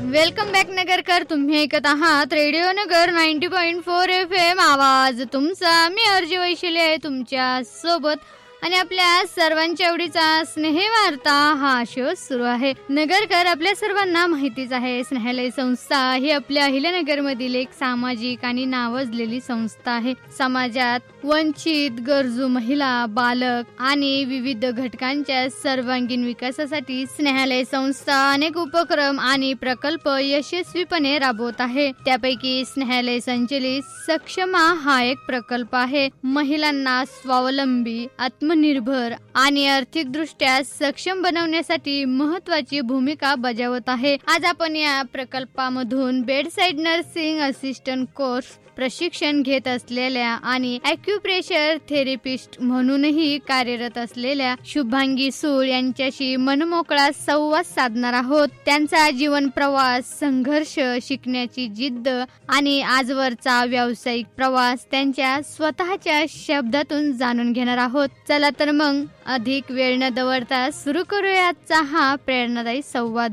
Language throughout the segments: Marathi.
Welcome back Nagarkar. तुम्ही ऐकत आहात रेडिओ नगर 90.4 FM. आवाज तुमचा. मी अर्जी वैशिले आहे तुमच्या सोबत आणि आपल्या सर्वांच्या आवडीचा स्नेहवार्ता हा शो सुरू आहे. नगरकर, आपल्या सर्वांना माहितीच आहे, स्नेहालय संस्था ही आपल्या अहिल्यानगरमधील एक सामाजिक आणि नावाजलेली संस्था आहे. समाजात वंचित, गरजू महिला, बालक आणि विविध घटकांच्या सर्वांगीण विकासासाठी स्नेहालय संस्था अनेक उपक्रम आणि प्रकल्प यशस्वीपणे राबवत आहे. त्यापैकी स्नेहालय संचलित सक्षमा हा एक प्रकल्प आहे. महिलांना स्वावलंबी, आत्मनिर्भर आणि आर्थिक दृष्ट्या सक्षम बनवण्यासाठी महत्वाची भूमिका बजावत आहे. आज आपण या प्रकल्पामधून बेडसाइड नर्सिंग असिस्टंट कोर्स प्रशिक्षण घेत असलेल्या आणि ॲक्युप्रेशर थेरपिस्ट म्हणूनही कार्यरत असलेल्या शुभांगी सूळ यांच्याशी मनमोकळा संवाद साधणार आहोत. त्यांचा जीवन प्रवास, संघर्ष, शिकण्याची जिद्द आणि आजवरचा व्यावसायिक प्रवास त्यांच्या स्वतःच्या शब्दातून जाणून घेणार आहोत. चला तर मग अधिक वेळ न दवडता सुरू करूया आजचा हा प्रेरणादायी संवाद.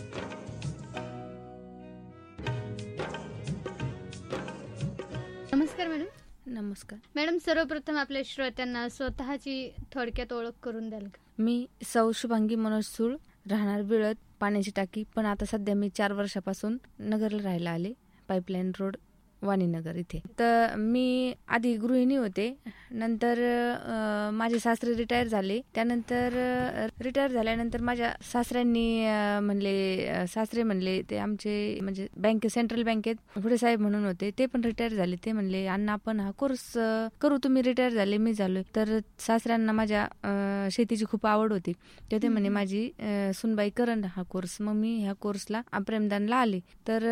नमस्कार मॅडम. नमस्कार मॅडम, सर्वप्रथम आपल्या श्रोत्यांना स्वतःची थोडक्यात ओळख करून द्याल का? मी सौ शुभांगी मनोज सूळ, राहणार बिळत, पाण्याची टाकी. पण आता सध्या मी 4 वर्षापासून नगरला राहायला आले, पाईपलाईन रोड, वाणीनगर इथे. तर मी आधी गृहिणी होते. नंतर माझे सासरे रिटायर झाले. त्यानंतर रिटायर झाल्यानंतर माझ्या सासऱ्यांनी सासरे म्हणले, ते आमचे म्हणजे सेंट्रल बँकेत पुढे साहेब म्हणून होते, ते पण रिटायर झाले. ते म्हणले, अण्णा आपण हा कोर्स करू. तुम्ही रिटायर झाले, मी झालोय. तर सासऱ्यांना माझ्या शेतीची खूप आवड होती. तर ते म्हणे माझी सुनबाई करण हा कोर्स. मग मी ह्या कोर्सला प्रेमदानला आले. तर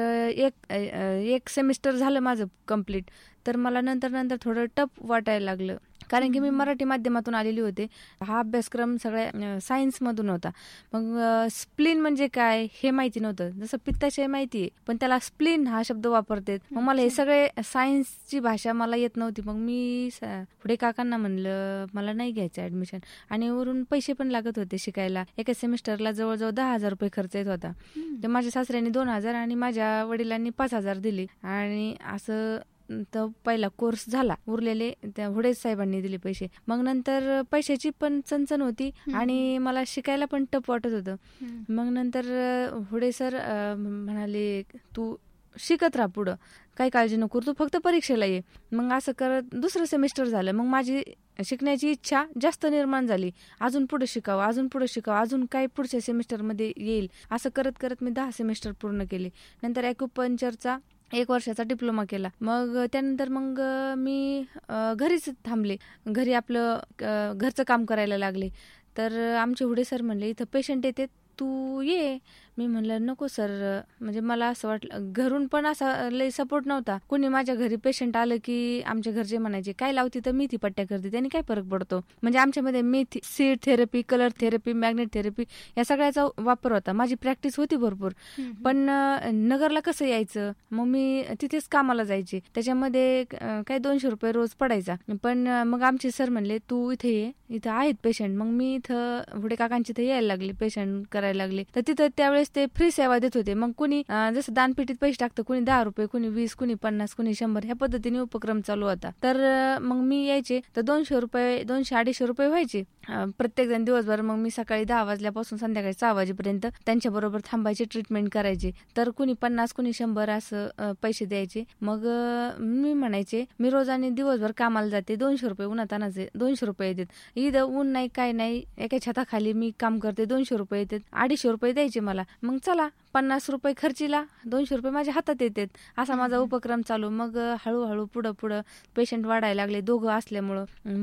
एक सेमिस्टर झालं माझं कंप्लीट. तर मला नंतर थोडं टफ वाटायला लागलं, कारण की मी मराठी माध्यमातून आलेली होते. हा अभ्यासक्रम सगळ्या सायन्स मधून होता. मग स्प्लीन म्हणजे काय हे माहिती नव्हतं. जसं पित्ताशय माहिती आहे, पण त्याला स्प्लीन हा शब्द वापरते. मग मला हे सगळे सायन्सची भाषा मला येत नव्हती. मग मी पुढे काकांना म्हणलं, मला नाही घ्यायचं ऍडमिशन. आणि वरून पैसे पण लागत होते शिकायला. एका सेमिस्टरला जवळजवळ 10,000 रुपये खर्च येत होता. तर माझ्या सासऱ्यांनी 2,000 आणि माझ्या वडिलांनी 5,000 दिले. आणि असं तर पहिला कोर्स झाला. उरलेले त्या हुडे साहेबांनी दिले पैसे. मग नंतर पैशाची पण चणचण होती आणि मला शिकायला पण टफ वाटत होतं. मग नंतर हुडे सर म्हणाले, तू शिकत राहा पुढं, काही काळजी नको, तू फक्त परीक्षेला ये. मग असं करत 2रं सेमिस्टर झालं. मग माझी शिकण्याची इच्छा जास्त निर्माण झाली. अजून पुढे शिकावं, अजून काय पुढच्या सेमिस्टरमध्ये येईल. असं करत करत मी 10 सेमिस्टर पूर्ण केले. नंतर ॲक्युपंक्चरचा 1 वर्षाचा डिप्लोमा केला. मग त्यानंतर मग मी घरीच थांबले. घरी आपलं घरचं काम करायला लागले. तर आमचे हुडे सर म्हणले, इथं पेशंट येते, तू ये. मी म्हणलं, नको सर. म्हणजे मला असं वाटलं, घरून पण असा लई सपोर्ट नव्हता. कुणी माझ्या घरी पेशंट आलं की आमच्या घरचे म्हणायचे, काय लावती, तर मेथी पट्ट्या करते, त्याने काय फरक पडतो. म्हणजे आमच्यामध्ये मेथी, seed therapy, colour therapy, magnet therapy या सगळ्याचा वापर होता. माझी प्रॅक्टिस होती भरपूर. पण नगरला कसं यायचं, मग मी तिथेच कामाला जायचे. त्याच्यामध्ये काही 200 रुपये रोज पडायचा. पण मग आमचे सर म्हणले, तू इथे ये, इथं आहेत पेशंट. मग मी इथं पुढे काकांची इथे यायला लागले, पेशंट करायला लागले. तर तिथं त्यावेळेस ते फ्री सेवा देत होते. मग कुणी जसं दानपेटीत पैसे टाकतं, कुणी 10 रुपये, कुणी 20, कुणी 50, कुणी 100, ह्या पद्धतीने उपक्रम चालू होता. तर मग मी यायचे तर 200 रुपये, 200-250 रुपये व्हायचे प्रत्येक जण दिवसभर. मग मी सकाळी 10 वाजल्यापासून संध्याकाळी 6 वाजेपर्यंत त्यांच्या बरोबर थांबायचे, ट्रीटमेंट करायचे. तर कुणी 50, कुणी 100 असं पैसे द्यायचे. मग मी म्हणायचे, मी रोजाने दिवसभर कामाला जाते, 200 रुपये उन्हातानाचे 200 रुपये येतात. इथं ऊन नाही, काय नाही, एका छताखाली मी काम करते, 200 रुपये येतात. 250 रुपये द्यायचे मला. मग चला, 50 रुपये खर्चीला, 200 रुपये माझ्या हातात येतात. असा माझा उपक्रम चालू. मग हळूहळू पुढं पेशंट वाढायला लागले, दोघं असल्यामुळं.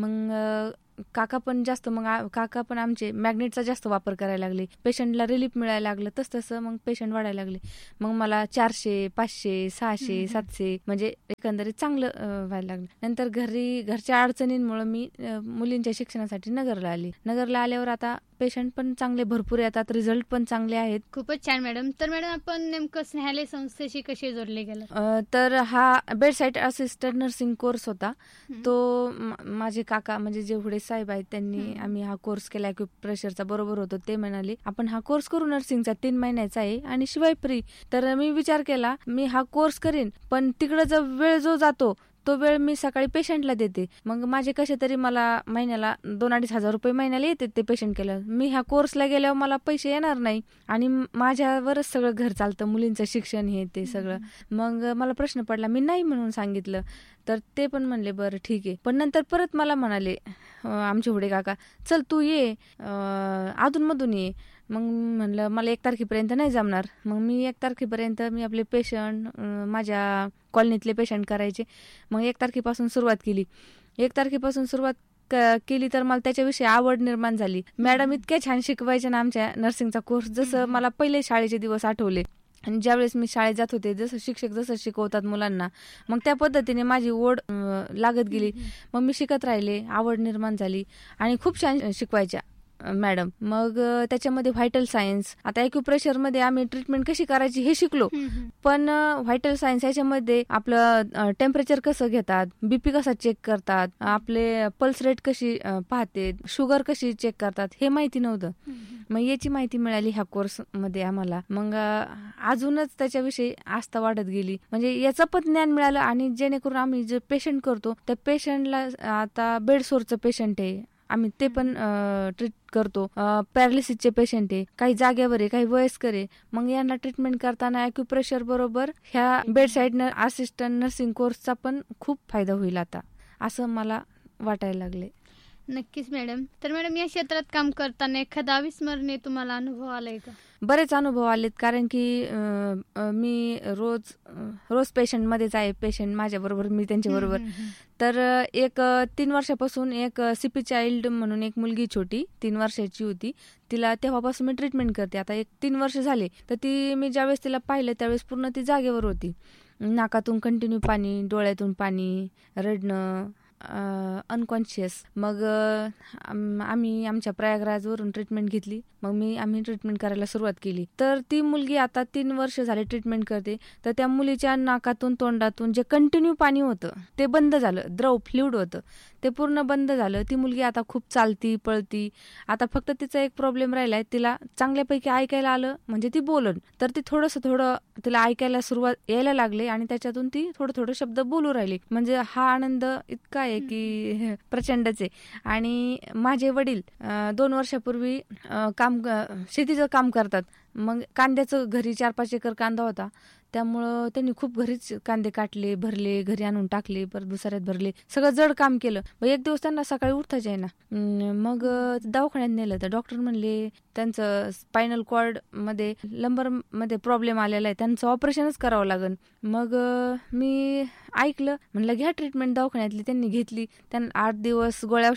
मग काका पण आमचे मॅग्नेटचा जास्त वापर करायला लागले. पेशंटला रिलीफ मिळायला लागलं. तसं मग पेशंट वाढायला लागले. मग मला 400, 500, 600, 700 म्हणजे एकंदरीत चांगलं व्हायला लागलं. नंतर घरच्या अडचणींमुळे मी मुलींच्या शिक्षणासाठी नगरला आली. नगरला आल्यावर आता पेशंट पण चांगले भरपूर येतात, रिझल्ट पण चांगले आहेत. खूपच छान मॅडम. तर मॅडम आपण नेमकं स्नेहालय संस्थेशी कसे जोडले गेले? तर हा बेडसाईड असिस्टंट नर्सिंग कोर्स होता. तो माझे काका म्हणजे जेवढे साहेब आहेत त्यांनी आम्ही हा कोर्स केला. प्रेशरचा बरोबर होतो. ते म्हणाले आपण हा कोर्स करू नर्सिंगचा, 3 महिन्याचा आहे आणि शिवाय फ्री. तर मी विचार केला मी हा कोर्स करीन, पण तिकडे जो वेळ जातो तो वेळ मी सकाळी पेशंटला देते. मग माझे कसे तरी मला महिन्याला 2-2.5 हजार रुपये महिन्याला येते ते पेशंट केल्यावर. मी ह्या कोर्सला गेल्यावर मला पैसे येणार नाही आणि माझ्यावरच सगळं घर चालतं, मुलींचं शिक्षण हे ते सगळं. मग मला प्रश्न पडला, मी नाही म्हणून सांगितलं. तर ते पण म्हणले बरं ठीक आहे. पण नंतर परत मला म्हणाले आमचे हुडे काका, चल तू ये, अधूनमधून ये. मग म्हणलं मला 1 तारखेपर्यंत नाही जमणार. मग मी 1 तारखेपर्यंत मी आपले पेशंट माझ्या कॉलनीतले पेशंट करायचे. मग 1 तारखेपासून सुरुवात केली. 1 तारखेपासून सुरुवात केली तर मला त्याच्याविषयी आवड निर्माण झाली. मॅडम इतक्या छान शिकवायच्या ना आमच्या नर्सिंगचा कोर्स, जसं मला पहिले शाळेचे दिवस आठवले. आणि ज्यावेळेस मी शाळेत जात होते, जसं शिक्षक जसं शिकवतात मुलांना, मग त्या पद्धतीने माझी ओढ लागत गेली. मग मी शिकत राहिले, आवड निर्माण झाली आणि खूप छान शिकवायच्या मॅडम. मग त्याच्यामध्ये व्हायटल सायन्स, आता ॲक्युप्रेशर मध्ये आम्ही ट्रीटमेंट कशी करायची हे शिकलो. पण व्हायटल सायन्स याच्यामध्ये आपलं टेम्परेचर कसं घेतात, बीपी कसा चेक करतात, आपले पल्स रेट कशी पाहते, शुगर कशी चेक करतात, हे माहिती नव्हतं. मग याची माहिती मिळाली ह्या कोर्स मध्ये आम्हाला. मग अजूनच त्याच्याविषयी आस्था वाढत गेली. म्हणजे याचं पण ज्ञान मिळालं आणि जेणेकरून आम्ही जे पेशंट करतो त्या पेशंटला, आता बेडसोरचं पेशंट आहे आम्ही ते पण ट्रीट करतो. पॅरालिसिसचे पेशंट आहे, काही जागेवर आहे, काही वयस्कर आहे. मग यांना ट्रीटमेंट करताना ॲक्युप्रेशर बरोबर ह्या बेडसाईड असिस्टंट नर्सिंग कोर्सचा पण खूप फायदा होईल आता, असं मला वाटायला लागले. नक्कीच मॅडम. तर मॅडम या क्षेत्रात काम करताना एखादा अविस्मरणीय तुम्हाला अनुभव आलाय का? बरेच अनुभव आलेत, कारण की मी रोज पेशंट मध्येच आहे. पेशंट माझ्या बरोबर, मी त्यांच्या बरोबर. तर 3 वर्षापासून एक सीपी चाइल्ड म्हणून एक मुलगी छोटी 3 वर्षाची होती. तिला तेव्हापासून मी ट्रीटमेंट करते. आता 3 वर्ष झाले. तर ती मी ज्यावेळेस तिला पाहिलं त्यावेळेस पूर्ण ती जागेवर होती. नाकातून कंटिन्यू पाणी, डोळ्यातून पाणी, रडणं, अनकॉन्शियस. मग आम्ही आमच्या प्रयागराजवरून ट्रीटमेंट घेतली. मग आम्ही ट्रीटमेंट करायला सुरुवात केली. तर ती मुलगी आता 3 वर्ष झाले ट्रीटमेंट करते. तर त्या मुलीच्या नाकातून तोंडातून जे कंटिन्यू पाणी होतं ते बंद झालं. द्रव फ्लुइड होतं ते पूर्ण बंद झालं. ती मुलगी आता खूप चालती, पळती. आता फक्त तिचा एक प्रॉब्लेम राहिलाय, तिला चांगल्यापैकी ऐकायला आलं म्हणजे ती बोलन. तर ती थोडं तिला ऐकायला सुरुवात यायला लागले आणि त्याच्यातून ती थोडं शब्द बोलू राहिली. म्हणजे हा आनंद इतका आहे की प्रचंडच आहे. आणि माझे वडील 2 वर्षापूर्वी शेतीचं काम करतात. मग कांद्याचं घरी 4-5 एकर कांदा होता, त्यामुळं त्यांनी खूप घरीच कांदे काटले, भरले, घरी आणून टाकले, परत दुसऱ्यात भरले, सगळं जड काम केलं. एक दिवस त्यांना सकाळी उठताच आहे ना. मग दवाखान्यात नेलं तर डॉक्टर म्हणले त्यांचं स्पायनल कॉर्ड मध्ये, लंबर मध्ये प्रॉब्लेम आलेला आहे, त्यांचं ऑपरेशनच करावं लागेल. मग मी ऐकलं, म्हणलं घ्या ट्रीटमेंट दवाखान्यातली. त्यांनी घेतली. त्यांना 8 दिवस गोळ्या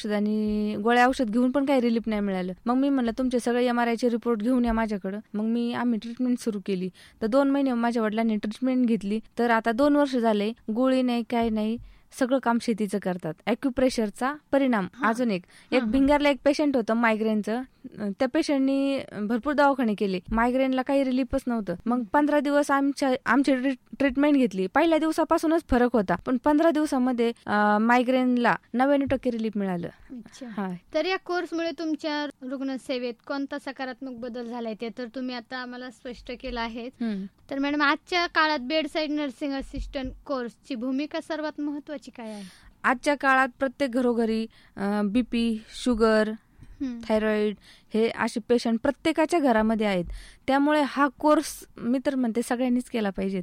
औषध घेऊन पण काही रिलीफ नाही मिळालं. मग मी म्हणलं तुमचे सगळे MRI चे रिपोर्ट घेऊन या माझ्याकडं. मग आम्ही ट्रीटमेंट सुरू केली. तर 2 महिने माझ्या वडिलांनी ट्रीटमेंट घेतली. तर आता 2 वर्ष झाले, गोळी नाही, काय नाही, सगळं काम शेतीचं करतात. ॲक्युप्रेशरचा परिणाम अजून एक भिंगारला एक पेशंट होतं मायग्रेनचं. त्या पेशंटनी भरपूर दवाखाने केले, मायग्रेनला काही रिलीफच नव्हतं. मग 15 दिवस आमची ट्रीटमेंट घेतली. पहिल्या दिवसापासूनच फरक होता, पण 15 दिवसामध्ये मायग्रेनला 99% रिलीफ मिळालं. तर या कोर्समुळे तुमच्या रुग्णसेवेत कोणता सकारात्मक बदल झालाय ते तर तुम्ही आता आम्हाला स्पष्ट केलं आहे. तर मॅडम आजच्या काळात बेडसाईड नर्सिंग असिस्टंट कोर्सची भूमिका सर्वात महत्वाची काय आहे? आजच्या काळात प्रत्येक घरोघरी बीपी, शुगर, थायरॉइड हे असे पेशंट प्रत्येकाच्या घरामध्ये आहेत. त्यामुळे हा कोर्स मी तर म्हणते सगळ्यांनीच केला पाहिजेत.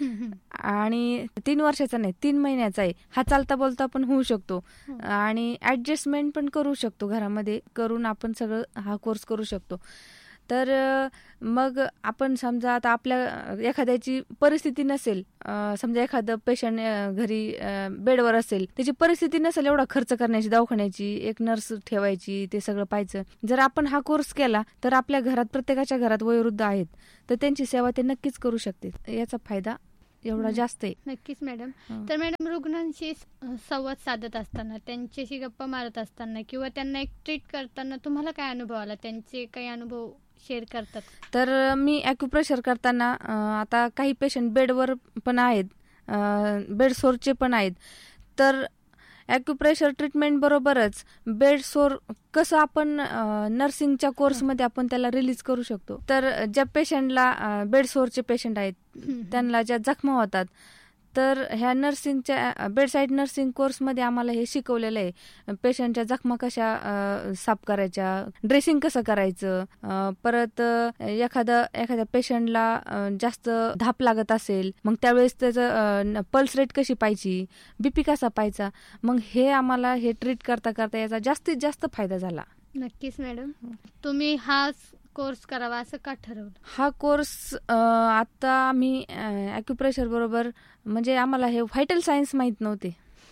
आणि 3 वर्षाचा नाही, 3 महिन्याचा आहे. हा चालता बोलता पण होऊ शकतो आणि ऍडजस्टमेंट पण करू शकतो. घरामध्ये करून आपण सगळं हा कोर्स करू शकतो. तर मग आपण समजा आता आपल्या एखाद्याची परिस्थिती नसेल, समजा एखादं पेशंट घरी बेडवर असेल, त्याची परिस्थिती नसेल एवढा खर्च करण्याची, दवाखान्याची, एक नर्स ठेवायची, ते सगळं पाहायचं. जर आपण हा कोर्स केला तर आपल्या घरात, प्रत्येकाच्या घरात वयोवृद्ध आहेत, तर त्यांची सेवा ते नक्कीच करू शकते. याचा फायदा एवढा जास्त आहे. नक्कीच मॅडम. तर मॅडम, रुग्णांशी संवाद साधत असताना, त्यांच्याशी गप्पा मारत असताना किंवा त्यांना एक ट्रीट करताना तुम्हाला काय अनुभव आला? त्यांचे काही अनुभव शेअर करतात? तर मी ॲक्युप्रेशर करताना आता काही पेशंट बेडवर पण आहेत, बेड सोरचे पण आहेत. तर ॲक्युप्रेशर ट्रीटमेंट बरोबरच बेड सोर कसं आपण नर्सिंगच्या कोर्समध्ये आपण त्याला रिलीज करू शकतो. तर ज्या पेशंटला बेड सोरचे पेशंट आहेत, त्यांना ज्या जखमा होतात, तर ह्या नर्सिंगच्या बेडसाईड नर्सिंग कोर्समध्ये आम्हाला हे शिकवलेलं आहे. पेशंटच्या जखमा कशा साफ करायच्या, ड्रेसिंग कसं करायचं, परत एखाद्या पेशंटला जास्त धाप लागत असेल, मग त्यावेळेस त्याचं पल्स रेट कशी पाहिजे, बीपी कसा पाहायचा, मग हे आम्हाला हे ट्रीट करता करता याचा जास्तीत जास्त फायदा झाला. नक्कीच मॅडम. तुम्ही हा कोर्स करावा असं का ठरवलं? हा कोर्स आता आम्ही ॲक्युप्रेशर बरोबर, म्हणजे आम्हाला हे व्हायटल सायन्स माहीत नव्हते.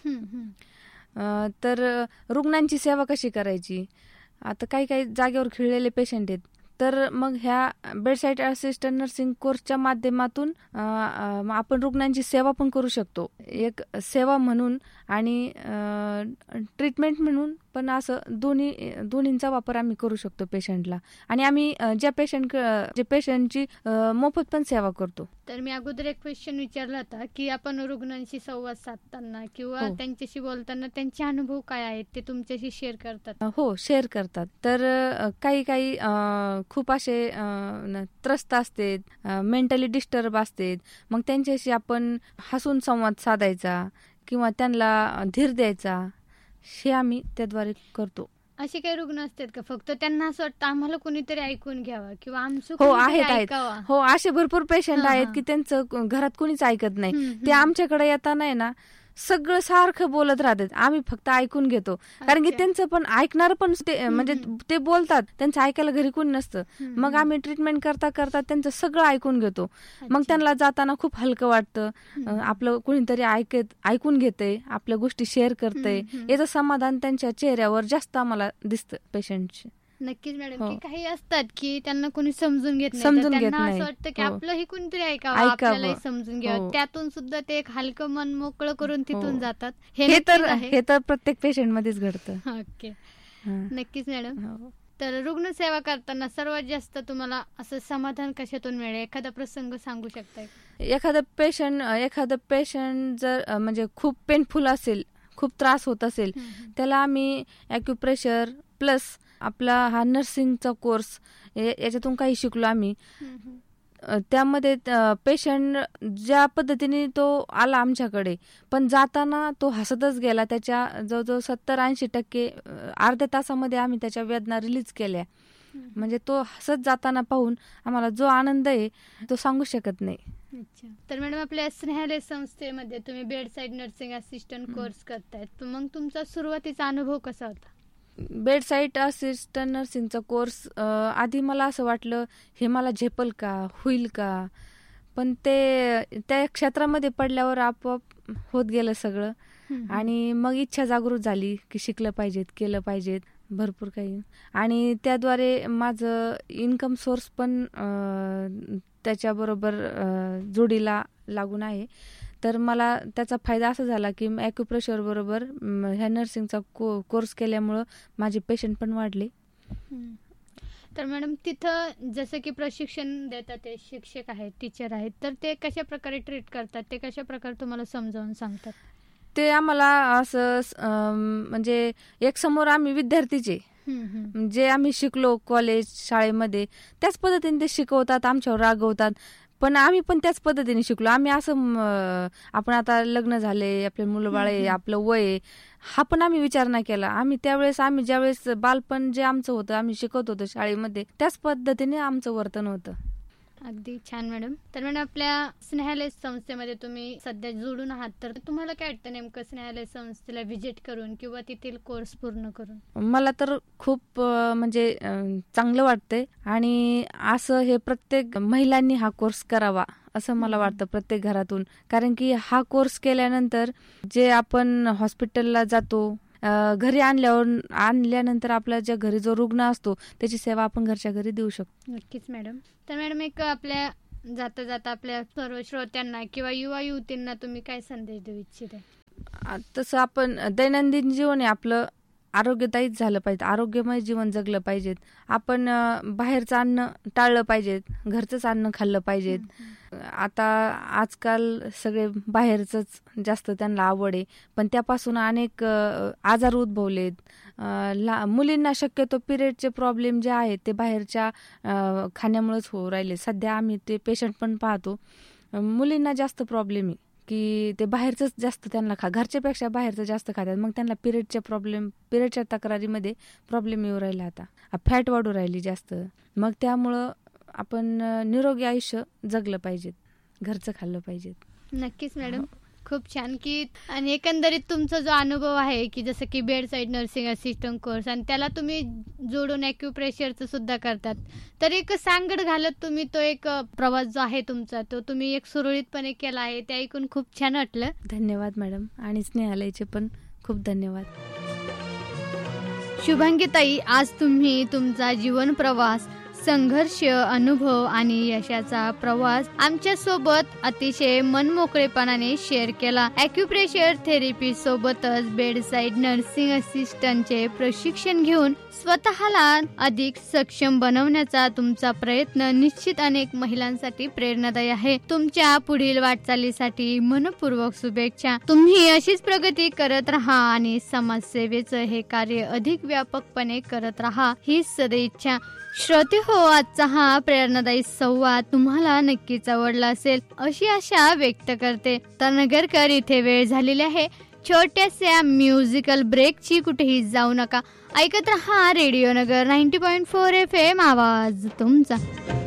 तर रुग्णांची सेवा कशी करायची, आता काही जागेवर खिळलेले पेशंट आहेत, तर मग ह्या बेडसाईड असिस्टंट नर्सिंग कोर्सच्या माध्यमातून आपण रुग्णांची सेवा पण करू शकतो. एक सेवा म्हणून आणि ट्रीटमेंट म्हणून पण, असं दोन्हींचा वापर आम्ही करू शकतो पेशंटला. आणि आम्ही ज्या पेशंटची मोफत पण सेवा करतो. तर मी अगोदर एक क्वेश्चन विचारला होता की आपण रुग्णांशी संवाद साधताना किंवा त्यांच्याशी बोलताना त्यांचे अनुभव काय आहेत ते तुमच्याशी शेअर करतात? हो, शेअर करतात. तर काही खूप असे त्रस्त असतात, मेंटली डिस्टर्ब असतात, मग त्यांच्याशी आपण हसून संवाद साधायचा किंवा त्यांना धीर द्यायचा, हे आम्ही त्याद्वारे करतो. असे काही रुग्ण असतात का फक्त त्यांना असं वाटतं आम्हाला कोणीतरी ऐकून घ्यावा किंवा आमचं हो, कोणीतरी आहेत. ऐकावा? हो, असे भरपूर पेशंट आहेत की त्यांचं घरात कोणीच ऐकत नाही. ते आमच्याकडे येताना आहे ना, सगळं सारखं बोलत राहतात, आम्ही फक्त ऐकून घेतो. कारण की त्यांचं पण ऐकणार पण म्हणजे ते बोलतात, त्यांचं ऐकायला घरी कोणी नसतं. मग आम्ही ट्रीटमेंट करता करता त्यांचं सगळं ऐकून घेतो. मग त्यांना जाताना खूप हलकं वाटतं, आपलं कोणीतरी ऐकून घेतंय, आपल्या गोष्टी शेअर करतंय, याचं समाधान त्यांच्या चेहऱ्यावर जास्त आम्हाला दिसतं पेशंटचे. नक्कीच मॅडम. की काही असतात की त्यांना कोणी समजून घेत नाही, त्यांना असं वाटतं की आपलंही कोणतरी ऐकावं, आपल्यालाही समजून घ्यावं. त्यातून सुद्धा ते एक हलकं मन मोकळं करून तिथून जातात. हे तर प्रत्येक पेशंट मध्येच घडतं. ओके, नक्कीच मॅडम. तर रुग्णसेवा करताना सर्वात जास्त तुम्हाला असं समाधान कशातून मिळेल, एखादा प्रसंग सांगू शकताय? एखादं पेशंट जर म्हणजे खूप पेनफुल असेल, खूप त्रास होत असेल, त्याला आम्ही ॲक्युप्रेशर प्लस आपला हा नर्सिंगचा कोर्स याच्यातून काही शिकलो आम्ही. त्यामध्ये पेशंट ज्या पद्धतीने तो आला आमच्याकडे, पण जाताना तो हसतच गेला. त्याच्या जवळजवळ 70-80% अर्ध्या तासामध्ये आम्ही त्याच्या वेदना रिलीज केल्या. म्हणजे तो हसत जाताना पाहून आम्हाला जो आनंद आहे तो सांगू शकत नाही. अच्छा. तर मॅडम, आपल्या स्नेहालय संस्थेमध्ये तुम्ही बेडसाईड नर्सिंग असिस्टंट कोर्स करतायत, मग तुमचा सुरुवातीचा अनुभव कसा होता? बेडसाईड असिस्टंट नर्सिंगचा कोर्स आधी मला असं वाटलं हे मला झेपल का, होईल का, पण ते त्या क्षेत्रामध्ये पडल्यावर आपोआप होत गेलं सगळं. आणि मग इच्छा जागृत झाली की शिकलं पाहिजेत, केलं पाहिजेत, भरपूर काही. आणि त्याद्वारे माझं इन्कम सोर्स पण त्याच्याबरोबर जोडीला लागून आहे. तर मला त्याचा फायदा असा झाला की ॲक्युप्रेशर बरोबर ह्या नर्सिंगचा कोर्स केल्यामुळं माझे पेशंट पण वाढले. तर मॅडम, तिथं जसं की प्रशिक्षण देतात ते शिक्षक आहेत, टीचर आहेत, तर ते कशा प्रकारे ट्रीट करतात, ते कशा प्रकारे तुम्हाला समजावून सांगतात? ते आम्हाला असं म्हणजे एक समोर आम्ही विद्यार्थीचे जे आम्ही शिकलो कॉलेज शाळेमध्ये, त्याच पद्धतीने ते शिकवतात, आमच्यावर रागवतात, पण आम्ही पण त्याच पद्धतीने शिकलो. आम्ही असं आपण आता लग्न झाले, आपले मुलं बाळ आहे, आपलं वय, हा पण आम्ही विचार नाही केला. आम्ही ज्यावेळेस बालपण जे आमचं होतं, आम्ही शिकवत होतो शाळेमध्ये, त्याच पद्धतीने आमचं वर्तन होतं. अगदी छान मॅडम. तर मॅडम, आपल्या स्नेहालय संस्थेमध्ये तुम्ही सध्या जोडून आहात, तर तुम्हाला काय वाटतं नेमकं स्नेहालय संस्थेला व्हिजिट करून किंवा तेथील कोर्स पूर्ण करून? मला तर खूप म्हणजे चांगलं वाटतंय. आणि असं हे प्रत्येक महिलांनी हा कोर्स करावा असं मला वाटतं, प्रत्येक घरातून. कारण की हा कोर्स केल्यानंतर जे आपण हॉस्पिटलला जातो, घरी आणल्यानंतर आपल्या ज्या घरी जो रुग्ण असतो त्याची सेवा आपण घरच्या घरी देऊ शकतो. नक्कीच मॅडम. तर मॅडम, एक आपल्या जाता जाता आपल्या सर्व श्रोत्यांना किंवा युवा युवतींना तुम्ही काय संदेश देऊ इच्छिता? तसं आपण दैनंदिन जीवन आहे आपलं आरोग्यदायीच झालं पाहिजे, आरोग्यमय जीवन जगलं पाहिजेत. आपण बाहेरचं अन्न टाळलं पाहिजेत, घरचंच अन्न खाल्लं पाहिजेत. आता आजकाल सगळे बाहेरचंच जास्त त्यांना आवड आहे, पण त्यापासून अनेक आजार उद्भवलेत. मुलींना शक्यतो पिरियडचे प्रॉब्लेम जे आहेत ते बाहेरच्या खाण्यामुळेच होऊ राहिले. सध्या आम्ही ते पेशंट पण पाहतो. मुलींना जास्त प्रॉब्लेम आहे की ते बाहेरचंच जास्त त्यांना घरच्यापेक्षा बाहेरचं जास्त खातात. मग त्यांना पिरियडच्या तक्रारीमध्ये प्रॉब्लेम येऊ राहिला. आता फॅट वाढू राहिली जास्त. मग त्यामुळं आपण निरोगी आयुष्य जगलं पाहिजेत, घरचं खाल्लं पाहिजेत. नक्कीच मॅडम, खूप छान. की आणि एकंदरीत तुमचा जो अनुभव आहे की जसं की bed side nursing assistant course आणि त्याला तुम्ही जोडून ॲक्युप्रेशरचं सुद्धा करतात, तर एक सांगड घालत तुम्ही तो एक प्रवास जो आहे तुमचा तो तुम्ही एक सुरळीतपणे केला आहे, ते ऐकून खूप छान वाटलं. धन्यवाद मॅडम, आणि स्नेहालयचे पण खूप धन्यवाद. शुभांगीताई, आज तुम्ही तुमचा जीवन प्रवास, संघर्ष, अनुभव आणि यशाचा प्रवास आमच्या सोबत अतिशय मनमोकळेपणाने शेअर केला. ॲक्युप्रेशर थेरपी सोबतच बेडसाईड नर्सिंग असिस्टंटचे प्रशिक्षण घेऊन स्वतःला अधिक सक्षम बनवण्याचा तुमचा प्रयत्न निश्चित अनेक महिलांसाठी प्रेरणादायी आहे. तुमच्या पुढील वाटचालीसाठी मनपूर्वक शुभेच्छा. तुम्ही अशीच प्रगती करत राहा आणि समाजसेवेचं हे कार्य अधिक व्यापकपणे करत राहा, हीच सदिच्छा. श्रोते हो, आजचा हा प्रेरणादायी संवाद तुम्हाला नक्कीच आवडला असेल अशी आशा व्यक्त करते. तर नगरकर, इथे वेळ झालेली आहे छोट्याशा म्युझिकल ब्रेकची. कुठेही जाऊ नका, ऐकत रहा रेडिओ नगर 90.4 FM, आवाज तुमचा.